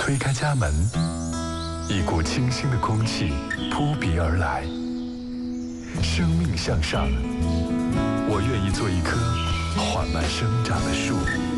推开家门，一股清新的空气扑鼻而来。生命向上，我愿意做一棵缓慢生长的树。